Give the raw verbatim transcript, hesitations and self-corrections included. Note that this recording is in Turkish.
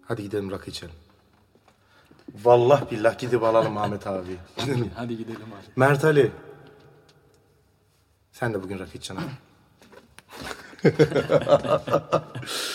Hadi gidelim rakı içelim. Vallahi billah gidip alalım Ahmet abi. Hadi gidelim abi. Mert Ali. Sen de bugün rakı içeceksin abi.